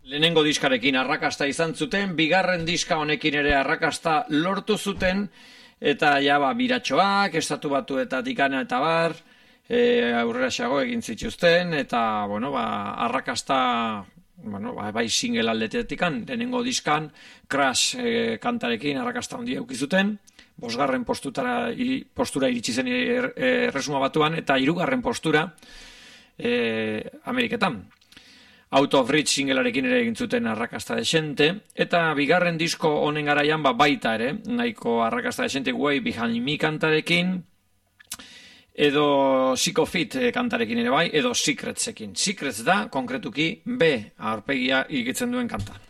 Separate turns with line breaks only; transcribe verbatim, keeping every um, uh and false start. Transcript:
Lehenengo diskarekin arrakasta izan zuten, bigarren diska honekin ere arrakasta lortu zuten, eta ja ba, biratxoak, estatu batuetatik ana eta bar, e, aurrera xago egin zituzten, eta bueno, ba, arrakasta, bueno, ba, bai single aldetetikan, lehenengo diskan, Crash e, kantarekin arrakasta handia eukizuten, bosgarren postutara, postura iritsi zen Erresuma Batuan, eta hirugarren postura e, Ameriketan. Out of Reach singlearekin ere egin zuten arrakasta desente, eta bigarren disko honen garaian ba, baita ere, nahiko arrakasta desente Way Behind Me kantarekin, edo Sick of It kantarekin ere bai, edo Secretsekin. Secrets da, konkretuki, B aurpegia igitzen duen kanta.